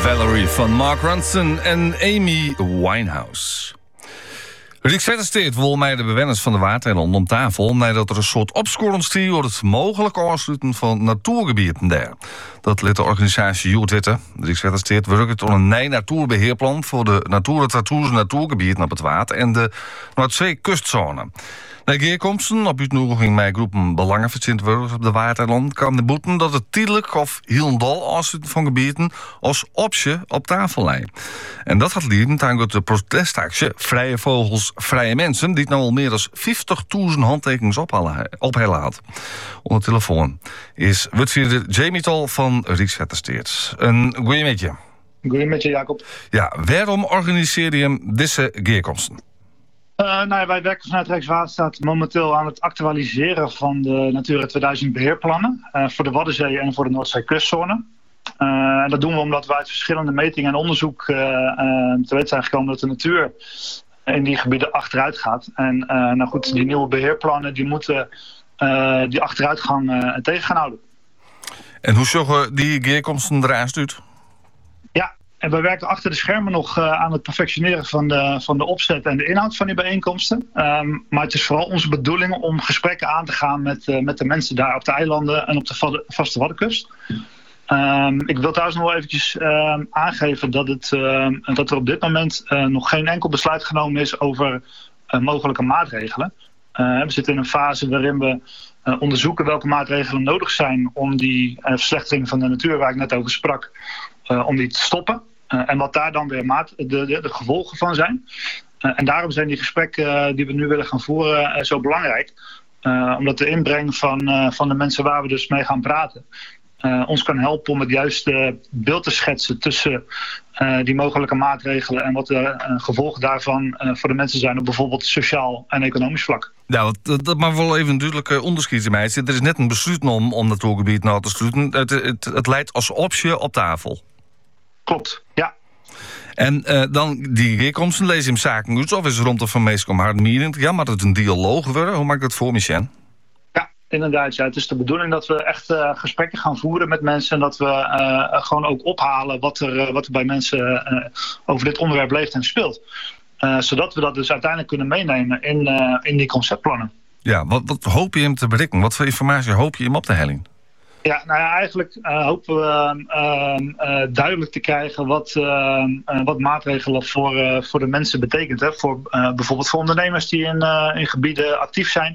Valerie van Mark Ronson en Amy Winehouse. Rick Zettersteed wil mij de bewoners van de Waterland om tafel nadat er een soort opscorens over het mogelijk afsluiten van natuurgebieden daar. Dat liet de organisatie Youth weten. Rick Zettersteed werkt aan een nieuw natuurbeheerplan voor de natuurgebieden op het water en de Noordzee kustzone. Na geerkomsten op uitnodiging met groepen belangenverstrendigers op de Waterland kwam de boeten dat het tijdelijk of helemaal afsluiten van gebieden als optie op tafel lei. En dat had leiden aan de protestactie Vrije Vogels, Vrije Mensen, die het nou al meer dan 50.000 handtekeningen ophellen had. Onder telefoon is woordvoerder Jamie Tol van Riek Zettersteed. Een goeie met je. Goeie met je, Jacob. Ja, waarom organiseer je hem deze geerkomsten? Wij werken vanuit Rijkswaterstaat momenteel aan het actualiseren van de Natura 2000 beheerplannen voor de Waddenzee en voor de Noordzee kustzone. En dat doen we omdat we uit verschillende metingen en onderzoek te weten zijn gekomen dat de natuur in die gebieden achteruit gaat. En die nieuwe beheerplannen die moeten die achteruitgang tegen gaan houden. En hoe zorgen die geerkomsten eruit uit? En we werken achter de schermen nog aan het perfectioneren van de opzet en de inhoud van die bijeenkomsten. Maar het is vooral onze bedoeling om gesprekken aan te gaan met de mensen daar op de eilanden en op de vaste Waddenkust. Ik wil trouwens nog wel eventjes aangeven dat er op dit moment nog geen enkel besluit genomen is over mogelijke maatregelen. We zitten in een fase waarin we onderzoeken welke maatregelen nodig zijn om die verslechtering van de natuur waar ik net over sprak, om die te stoppen. En wat daar dan weer de gevolgen van zijn. En daarom zijn die gesprekken die we nu willen gaan voeren zo belangrijk. Omdat de inbreng van de mensen waar we dus mee gaan praten ons kan helpen om het juiste beeld te schetsen tussen die mogelijke maatregelen en wat de gevolgen daarvan voor de mensen zijn op bijvoorbeeld sociaal en economisch vlak. Ja, dat mag wel even een duidelijk onderscheid in mij. Er is net een besluit om natuurgebied nou te sluiten. Het leidt als optie op tafel. Klopt, ja. En dan die geerkomsten lees je hem zaken uit, of is er rond de van meestal hardmierend? Ja, maar het een dialoog worden. Hoe maak ik dat voor, Michel? Ja, inderdaad. Ja. Het is de bedoeling dat we echt gesprekken gaan voeren met mensen en dat we gewoon ook ophalen wat er bij mensen over dit onderwerp leeft en speelt. Zodat we dat dus uiteindelijk kunnen meenemen in die conceptplannen. Ja, wat hoop je hem te bereiken? Wat voor informatie hoop je hem op te hellen? Ja, eigenlijk hopen we duidelijk te krijgen wat maatregelen voor de mensen betekent. Hè? Bijvoorbeeld voor ondernemers die in gebieden actief zijn.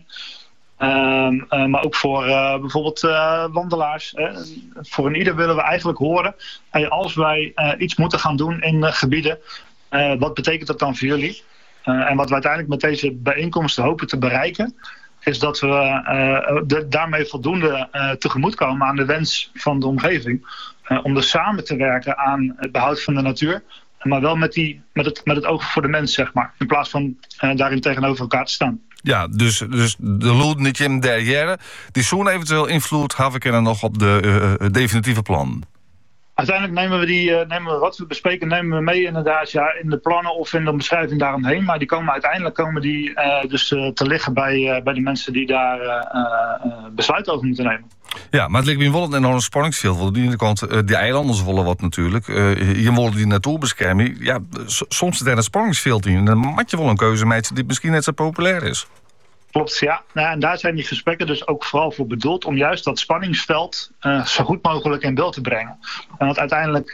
Maar ook voor bijvoorbeeld wandelaars. Voor een ieder willen we eigenlijk horen. Als wij iets moeten gaan doen in gebieden, wat betekent dat dan voor jullie? En wat we uiteindelijk met deze bijeenkomsten hopen te bereiken, is dat we daarmee voldoende tegemoetkomen aan de wens van de omgeving. Om dus samen te werken aan het behoud van de natuur. Maar wel met het oog voor de mens, zeg maar. In plaats van daarin tegenover elkaar te staan. Ja, dus de lood niet in derrière. Die zo'n eventueel invloed hebben we nog op de definitieve plan. Uiteindelijk nemen we wat we bespreken nemen we mee inderdaad in de plannen of in de beschrijving daaromheen. Maar uiteindelijk komen die dus te liggen bij de mensen die daar besluit over moeten nemen. Ja, maar het lijkt me wel een enorm spanningsveld. Want aan de ene kant, die eilanden willen wat natuurlijk. Je willen die natuurbescherming. Ja, soms zit er een spanningsveld in. En dan moet je wel een keuze maken die misschien net zo populair is. Klopt, ja. En daar zijn die gesprekken dus ook vooral voor bedoeld om juist dat spanningsveld zo goed mogelijk in beeld te brengen. Want uiteindelijk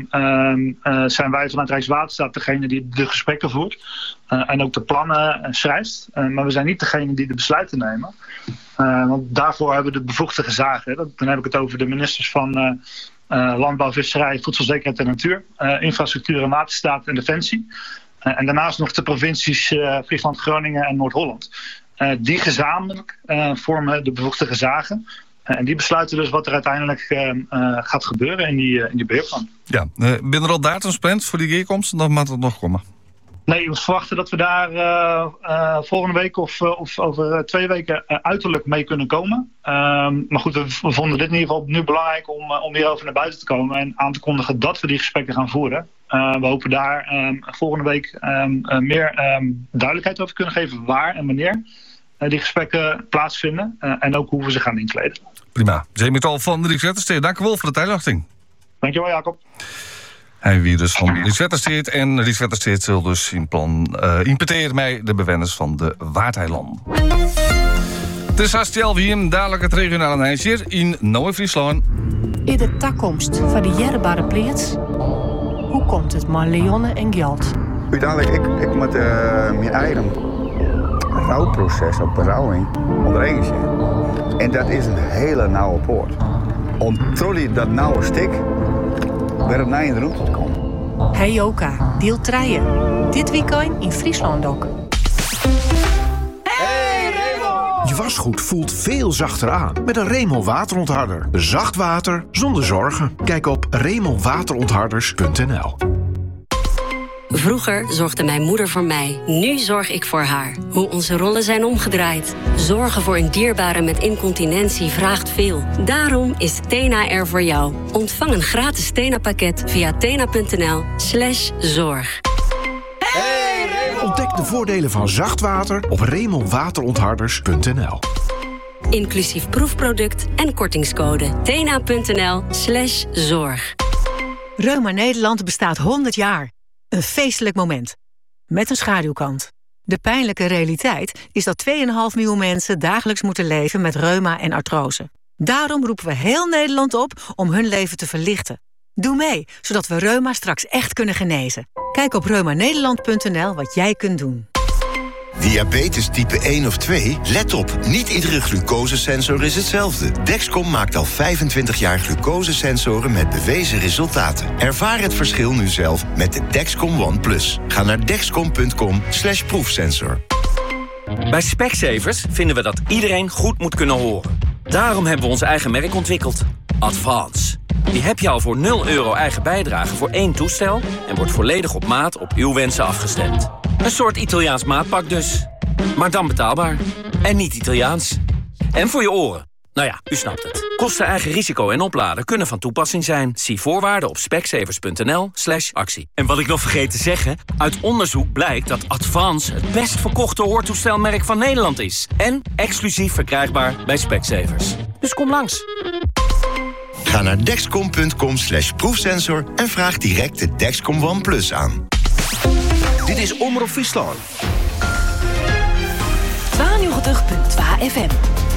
zijn wij vanuit Rijkswaterstaat degene die de gesprekken voert en ook de plannen schrijft. Maar we zijn niet degene die de besluiten nemen. Want daarvoor hebben we de bevoegde gezagen. Dan heb ik het over de ministers van Landbouw, Visserij, Voedselzekerheid en Natuur, Infrastructuur en Waterstaat en Defensie. En daarnaast nog de provincies Friesland, Groningen en Noord-Holland. Die gezamenlijk vormen de bevoegde gezagen. En die besluiten dus wat er uiteindelijk gaat gebeuren in die beheerplan. Ja, ben er al datums gepland voor die geerkomst? Dan mag het nog komen. Nee, we verwachten dat we daar volgende week of over 2 weken uiterlijk mee kunnen komen. Maar goed, we vonden dit in ieder geval nu belangrijk om hierover naar buiten te komen en aan te kondigen dat we die gesprekken gaan voeren. We hopen daar volgende week meer duidelijkheid over kunnen geven waar en wanneer die gesprekken plaatsvinden en ook hoe we ze gaan inkleden. Prima. Jamie Tol van Riek Zettersteed, dank u wel voor de tijdachting. Dankjewel, Jacob. Hij wie dus van Ries Wettersteert. En Ries Wettersteert zal dus in plan impeteren mij de bewoners van de Waardeiland. Het is Hastiel wie dadelijk het regionale ijsje in Noord-Friesland. In de toekomst van die jerbare plaats, hoe komt het maar leonnen en geld? Uiteindelijk, ik moet mijn eigen rouwproces op berouwing onderheen zien. En dat is een hele nauwe poort. Om trolley dat nauwe stik weer op naar in de route te komen. Hey Joka, deel 3. Dit weekend in Friesland ook. Je wasgoed voelt veel zachter aan met een Remel waterontharder. Zacht water zonder zorgen. Kijk op remelwaterontharders.nl. Vroeger zorgde mijn moeder voor mij. Nu zorg ik voor haar. Hoe onze rollen zijn omgedraaid. Zorgen voor een dierbare met incontinentie vraagt veel. Daarom is Tena er voor jou. Ontvang een gratis Tena-pakket via tena.nl/zorg. Ontdek de voordelen van zacht water op remelwaterontharders.nl. Inclusief proefproduct en kortingscode. tena.nl/zorg. Reuma Nederland bestaat 100 jaar. Een feestelijk moment. Met een schaduwkant. De pijnlijke realiteit is dat 2,5 miljoen mensen dagelijks moeten leven met reuma en artrose. Daarom roepen we heel Nederland op om hun leven te verlichten. Doe mee, zodat we reuma straks echt kunnen genezen. Kijk op reumanederland.nl wat jij kunt doen. Diabetes type 1 of 2? Let op, niet iedere glucosesensor is hetzelfde. Dexcom maakt al 25 jaar glucosesensoren met bewezen resultaten. Ervaar het verschil nu zelf met de Dexcom One Plus. Ga naar dexcom.com/proefsensor. Bij Specsavers vinden we dat iedereen goed moet kunnen horen. Daarom hebben we ons eigen merk ontwikkeld. Advance. Die heb je al voor €0 eigen bijdrage voor 1 toestel... en wordt volledig op maat op uw wensen afgestemd. Een soort Italiaans maatpak dus. Maar dan betaalbaar. En niet Italiaans. En voor je oren. Nou ja, u snapt het. Kosten, eigen risico en opladen kunnen van toepassing zijn. Zie voorwaarden op specsavers.nl/actie. En wat ik nog vergeet te zeggen... uit onderzoek blijkt dat Advance het best verkochte hoortoestelmerk van Nederland is. En exclusief verkrijgbaar bij Specsavers. Dus kom langs. Ga naar dexcom.com/proefsensor en vraag direct de Dexcom One Plus aan. Dit is Omroep Friesland. 92.2 FM.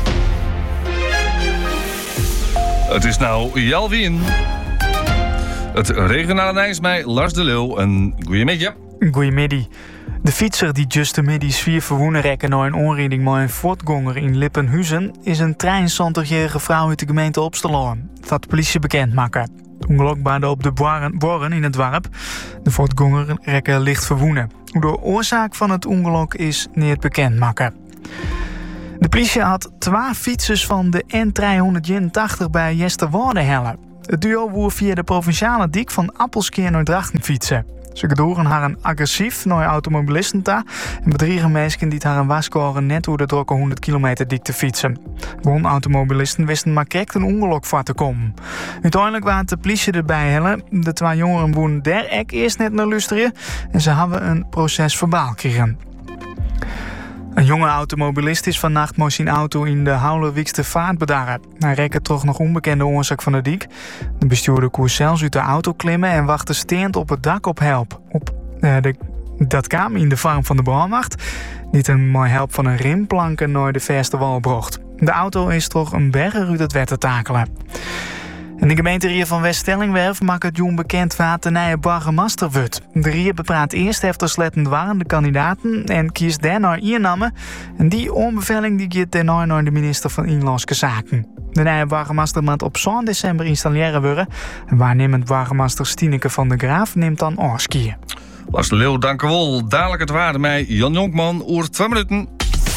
Het is nou Jalwin. Het regionale nieuws bij Lars de Leeuw. Een goeiemiddag. Goeiemiddag. De fietser die just de middags 4 verwoenen rekken na een onreding met een voortganger in Lippenhuizen is een 73-jarige vrouw uit de gemeente Opstelaan. Dat de politie bekend maken. Het ongeluk baarde op de Borren in het dorp. De voortganger rekken licht verwoenen. Hoe de oorzaak van het ongeluk is niet bekend maken. De politie had 2 fietsers van de N381 bij Jesterwoude hellen. Het duo woer via de provinciale dik van Appelskeer naar Drachten fietsen. Ze gedoren haar een agressief naar automobilisten ta en bedriegen mensen die haar een waskoren net door de drokke 100 kilometer dik te fietsen. Gewoon automobilisten wisten maar correct een ongeluk voor te komen. Uiteindelijk waren de politie erbij hellen. De 2 jongeren woonden der ek eerst net naar luisteren en ze hebben een proces verbaal gekregen. Een jonge automobilist is vannacht met zijn auto in de Houlerwijkste vaart bedaren. Hij rekte toch nog onbekende oorzaak van de dik. De bestuurder koers zelfs uit de auto klimmen en wachtte steend op het dak op help. Dat kwam in de vorm van de brandwacht, die hem met help van een rimplanken naar de verste wal bracht. De auto is toch een berger uit het wet te takelen. En de gemeente Rier van West-Stellingwerf maakt het jong bekend wat de nieuwe burgemeester wordt. De Rier bepraat eerst heftig slettend waren de kandidaten en kiest daarna innamen. En die onbeveling die gaat daarna naar de minister van Inlandse Zaken. De nieuwe burgemeester moet op 7 december installeren worden. En waarnemend burgemeester Stineke van der Graaf neemt dan afskiën. Lars de Leeuw, dank u wel. Dadelijk het waarde mij Jan Jonkman, oer 2 minuten.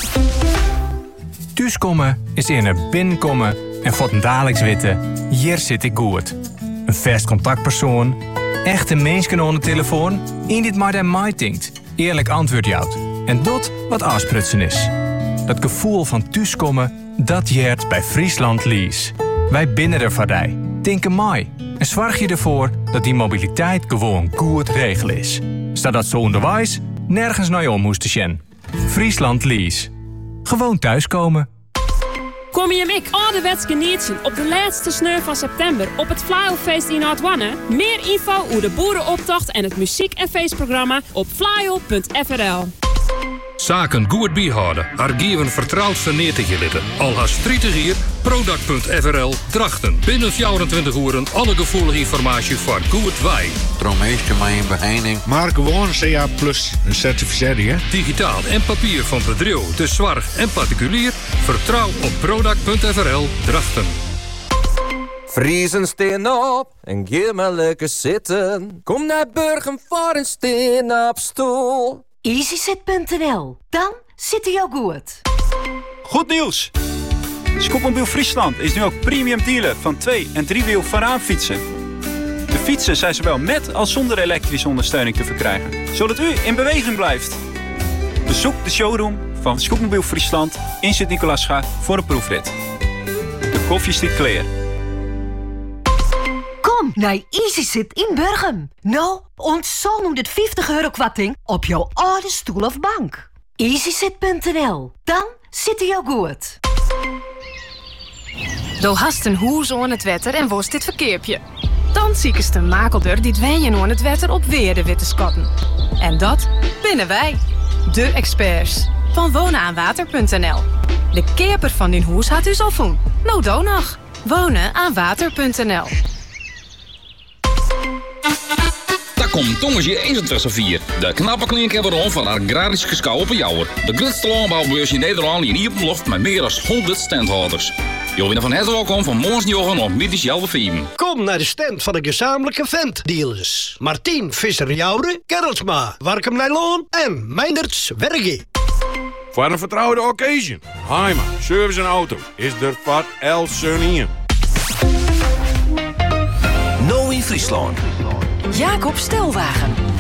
Thuiskomen is in een binnenkomen en voor het dagelijks weten, hier zit ik goed. Een vast contactpersoon, echte mensen aan de telefoon, in dit maar dan mij denkt, eerlijk antwoord jouwt. En dat wat afsprutsen is. Dat gevoel van thuiskomen, dat jeert bij Friesland Lease. Wij binnen er vaardij, denken mij. En zorg je ervoor dat die mobiliteit gewoon goed regel is. Staat dat zo onderwijs, nergens naar je om moesten sjen. Friesland Lease. Gewoon thuiskomen. Kom je hem ik ouderwets genieten op de laatste sneu van september op het Flyopfeest in Noord-Wanne? Meer info over de boerenoptocht en het muziek- en feestprogramma op flyop.frl. Zaken goed bijhouden. Argieven vertrouwd vernetig litten. Al haast 30 hier, Product.frl Drachten. Binnen 24 uur alle gevoelige informatie voor goed wij. Droommeester mij een beheining. Maar gewoon CA Plus, een certificering, hè? Digitaal en papier van bedrijf, de zorg en particulier. Vertrouw op Product.frl Drachten. Vriezen steen op en geef maar lekker zitten. Kom naar Burgum voor een steen op stoel. EasyZit.nl. Dan zit hij ook goed. Goed nieuws! Scootmobiel Friesland is nu ook premium dealer van 2- en 3-wiel voorraadfietsen. De fietsen zijn zowel met als zonder elektrische ondersteuning te verkrijgen, zodat u in beweging blijft. Bezoek de showroom van Scootmobiel Friesland in Sint-Nicolaasga voor een proefrit. De koffie stiet clear. Kom naar EasyZit in Burgum. Nou, ontzol nu dit €50 kwarting op jouw oude stoel of bank. EasyZit.nl. Dan zit hij ook goed. Doe hast een hoes aan het wetter en worst dit verkeerpje. Dan ziekest een makelder die dween aan het wetter op weer de witte skotten. En dat binnen wij, de experts van wonenaanwater.nl. De keerper van die hoes had u al voen. Nou, doe nog. Wonenaanwater.nl. Daar komt Tongensje 1 de knappe klinkheberon van Agrarisch Geschouw op Jouwer. De grootste landbouwbeurs in Nederland in hier loft met meer dan 100 standhouders. Je bent van harte welkom van morgensjochen op Middelselve 4. Kom naar de stand van de gezamenlijke ventdealers. Martien Visser-Jouwre, Gerritsma, Warkum Nijloon en Meinderts Wergie. Voor een vertrouwde occasion. Heima, service en auto is er voor El Sunien. Nou in Friesland. Jacob Stelwagen.